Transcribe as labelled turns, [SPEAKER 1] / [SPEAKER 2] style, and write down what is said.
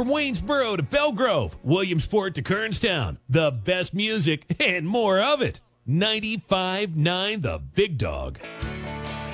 [SPEAKER 1] From Waynesboro to Belgrove, Williamsport to Kernstown, the best music and more of it. 95.9 The Big Dog.